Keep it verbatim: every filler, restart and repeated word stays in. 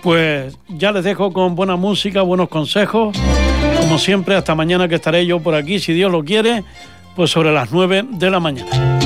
Pues ya les dejo con buena música, buenos consejos. Como siempre, hasta mañana, que estaré yo por aquí, si Dios lo quiere, pues sobre las nueve de la mañana.